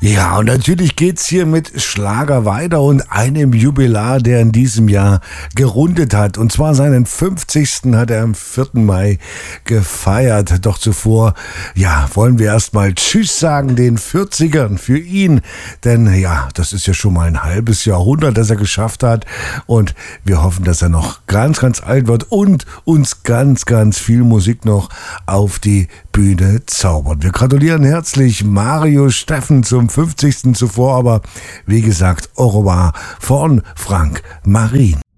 Ja, und natürlich geht's hier mit Schlager weiter und einem Jubilar, der in diesem Jahr gerundet hat. Und zwar seinen 50. hat er am 4. Mai gefeiert. Doch zuvor, ja, wollen wir erstmal Tschüss sagen den 40ern für ihn. Denn ja, das ist ja schon mal ein halbes Jahrhundert, das er geschafft hat. Und wir hoffen, dass er noch ganz, ganz alt wird und uns ganz, ganz viel Musik noch auf die Bühne zaubert. Wir gratulieren herzlich Mario Steffen zum 50. zuvor, aber wie gesagt, au revoir von Frank Marin.